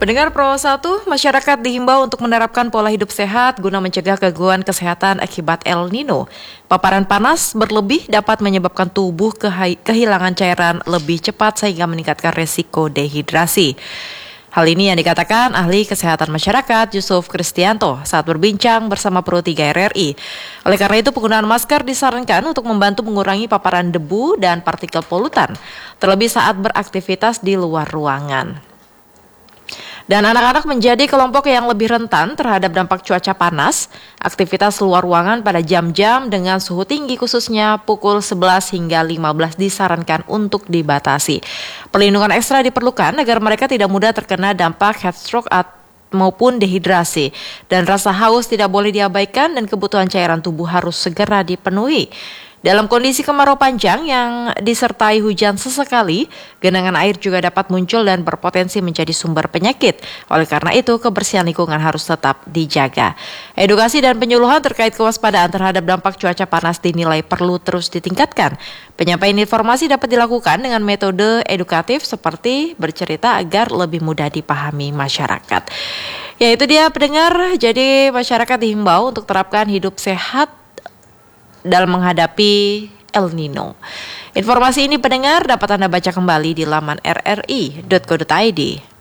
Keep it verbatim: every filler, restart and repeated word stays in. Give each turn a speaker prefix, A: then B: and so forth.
A: Pendengar Pro satu, masyarakat dihimbau untuk menerapkan pola hidup sehat guna mencegah gangguan kesehatan akibat El Nino. Paparan panas berlebih dapat menyebabkan tubuh kehi- kehilangan cairan lebih cepat sehingga meningkatkan resiko dehidrasi. Hal ini yang dikatakan ahli kesehatan masyarakat Yusuf Kristianto saat berbincang bersama Pro tiga R R I. Oleh karena itu penggunaan masker disarankan untuk membantu mengurangi paparan debu dan partikel polutan, terlebih saat beraktivitas di luar ruangan. Dan anak-anak menjadi kelompok yang lebih rentan terhadap dampak cuaca panas. Aktivitas luar ruangan pada jam-jam dengan suhu tinggi khususnya pukul sebelas hingga lima belas disarankan untuk dibatasi. Perlindungan ekstra diperlukan agar mereka tidak mudah terkena dampak heat stroke maupun dehidrasi. Dan rasa haus tidak boleh diabaikan dan kebutuhan cairan tubuh harus segera dipenuhi. Dalam kondisi kemarau panjang yang disertai hujan sesekali, genangan air juga dapat muncul dan berpotensi menjadi sumber penyakit. Oleh karena itu, kebersihan lingkungan harus tetap dijaga. Edukasi dan penyuluhan terkait kewaspadaan terhadap dampak cuaca panas dinilai perlu terus ditingkatkan. Penyampaian informasi dapat dilakukan dengan metode edukatif seperti bercerita agar lebih mudah dipahami masyarakat. Ya, itu dia pendengar, jadi masyarakat dihimbau untuk terapkan hidup sehat dalam menghadapi El Nino. Informasi ini pendengar dapat Anda baca kembali di laman r r i dot co dot i d.